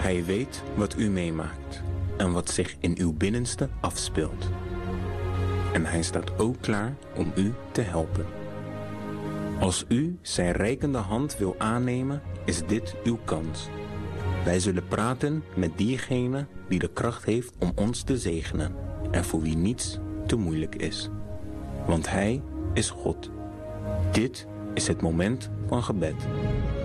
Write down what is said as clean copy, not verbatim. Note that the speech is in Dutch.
Hij weet wat u meemaakt en wat zich in uw binnenste afspeelt. En hij staat ook klaar om u te helpen. Als u zijn reikende hand wil aannemen, is dit uw kans. Wij zullen praten met diegene die de kracht heeft om ons te zegenen en voor wie niets te moeilijk is. Want Hij is God. Dit is het moment van gebed.